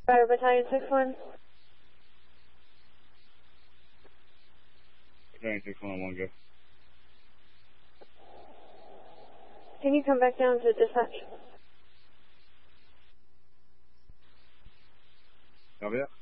Fire Battalion 6-1. Battalion 6-1, 1 go. Can you come back down to dispatch? Copy that.